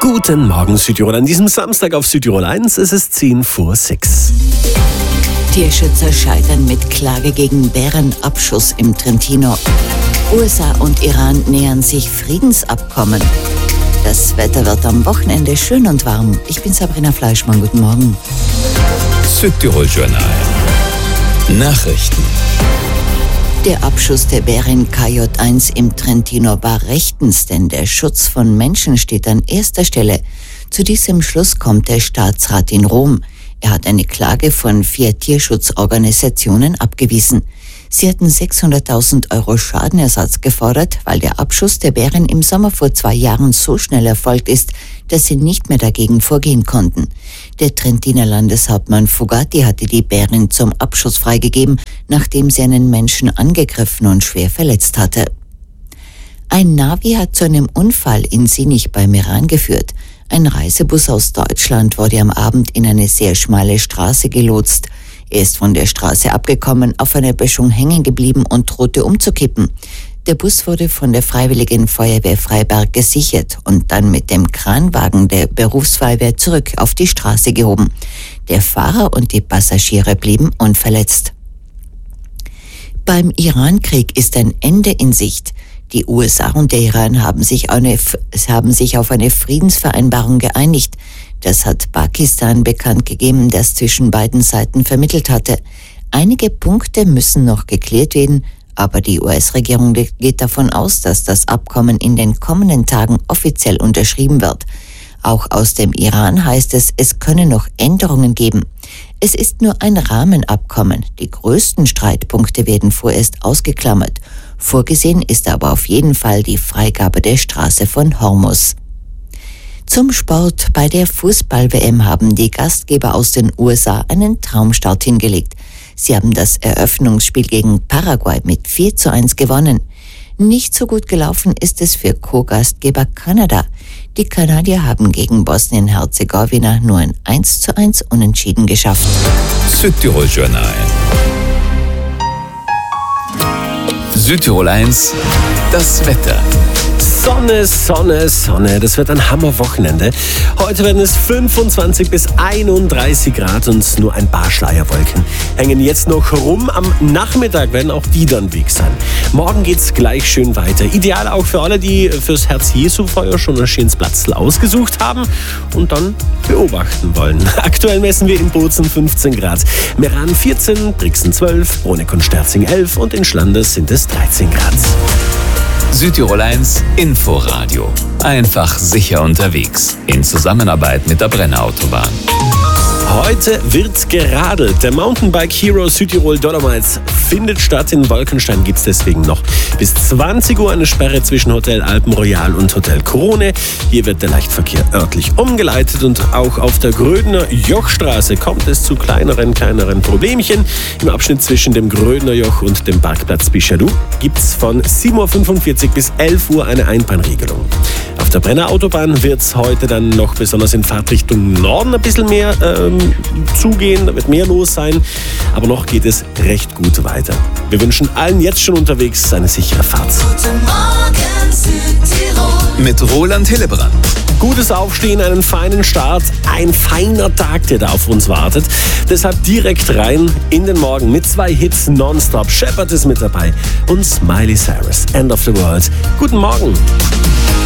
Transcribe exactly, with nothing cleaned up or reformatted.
Guten Morgen Südtirol. An diesem Samstag auf Südtirol eins ist es zehn vor sechs. Tierschützer scheitern mit Klage gegen Bärenabschuss im Trentino. U S A und Iran nähern sich Friedensabkommen. Das Wetter wird am Wochenende schön und warm. Ich bin Sabrina Fleischmann. Guten Morgen. Südtirol Journal. Nachrichten. Der Abschuss der Bärin K J eins im Trentino war rechtens, denn der Schutz von Menschen steht an erster Stelle. Zu diesem Schluss kommt der Staatsrat in Rom. Er hat eine Klage von vier Tierschutzorganisationen abgewiesen. Sie hatten sechshunderttausend Euro Schadenersatz gefordert, weil der Abschuss der Bären im Sommer vor zwei Jahren so schnell erfolgt ist, dass sie nicht mehr dagegen vorgehen konnten. Der Trentiner Landeshauptmann Fugatti hatte die Bärin zum Abschuss freigegeben, nachdem sie einen Menschen angegriffen und schwer verletzt hatte. Ein Navi hat zu einem Unfall in Sinich bei Meran geführt. Ein Reisebus aus Deutschland wurde am Abend in eine sehr schmale Straße gelotst. Er ist von der Straße abgekommen, auf einer Böschung hängen geblieben und drohte umzukippen. Der Bus wurde von der Freiwilligen Feuerwehr Freiberg gesichert und dann mit dem Kranwagen der Berufsfeuerwehr zurück auf die Straße gehoben. Der Fahrer und die Passagiere blieben unverletzt. Beim Iran-Krieg ist ein Ende in Sicht. Die U S A und der Iran haben sich, eine, haben sich auf eine Friedensvereinbarung geeinigt. Das hat Pakistan bekannt gegeben, das zwischen beiden Seiten vermittelt hatte. Einige Punkte müssen noch geklärt werden, aber die U S-Regierung geht davon aus, dass das Abkommen in den kommenden Tagen offiziell unterschrieben wird. Auch aus dem Iran heißt es, es könne noch Änderungen geben. Es ist nur ein Rahmenabkommen. Die größten Streitpunkte werden vorerst ausgeklammert. Vorgesehen ist aber auf jeden Fall die Freigabe der Straße von Hormuz. Zum Sport. Bei der Fußball-W M haben die Gastgeber aus den U S A einen Traumstart hingelegt. Sie haben das Eröffnungsspiel gegen Paraguay mit vier zu eins gewonnen. Nicht so gut gelaufen ist es für Co-Gastgeber Kanada. Die Kanadier haben gegen Bosnien-Herzegowina nur ein eins zu eins Unentschieden geschafft. Südtirol Journal. Südtirol eins, das Wetter. Sonne, Sonne, Sonne. Das wird ein Hammerwochenende. Heute werden es fünfundzwanzig bis einunddreißig Grad und nur ein paar Schleierwolken hängen jetzt noch rum. Am Nachmittag werden auch die dann weg sein. Morgen geht's gleich schön weiter. Ideal auch für alle, die fürs Herz-Jesu-Feuer schon ein schönes Platzl ausgesucht haben und dann beobachten wollen. Aktuell messen wir in Bozen fünfzehn Grad, Meran vierzehn, Brixen zwölf, Bruneck und Sterzing elf und in Schlanders sind es dreizehn Grad. Südtirol eins Inforadio. Einfach sicher unterwegs. In Zusammenarbeit mit der Brenner Autobahn. Heute wird geradelt. Der Mountainbike Hero Südtirol Dolomites findet statt. In Wolkenstein gibt es deswegen noch bis zwanzig Uhr eine Sperre zwischen Hotel Alpen Royal und Hotel Krone. Hier wird der Leichtverkehr örtlich umgeleitet und auch auf der Grödner Jochstraße kommt es zu kleineren, kleineren Problemchen. Im Abschnitt zwischen dem Grödner Joch und dem Parkplatz Bichadou gibt es von sieben Uhr fünfundvierzig bis elf Uhr eine Einbahnregelung. Auf der Brenner Autobahn wird es heute dann noch besonders in Fahrtrichtung Norden ein bisschen mehr ähm, zugehen, da wird mehr los sein, aber noch geht es recht gut weiter. Wir wünschen allen jetzt schon unterwegs eine sichere Fahrt. Guten Morgen Südtirol. Mit Roland Hillebrand. Gutes Aufstehen, einen feinen Start, ein feiner Tag, der da auf uns wartet. Deshalb direkt rein in den Morgen mit zwei Hits nonstop. Shepherd ist mit dabei und Miley Cyrus, End of the World. Guten Morgen.